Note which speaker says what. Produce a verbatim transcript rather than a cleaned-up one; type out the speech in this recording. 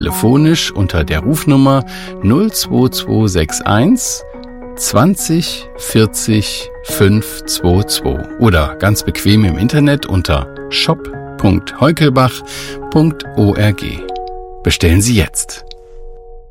Speaker 1: Telefonisch unter der Rufnummer null zwei zwei sechs eins zwanzig vierzig fünfhundertzweiundzwanzig oder ganz bequem im Internet unter shop punkt heukelbach punkt org. Bestellen Sie jetzt.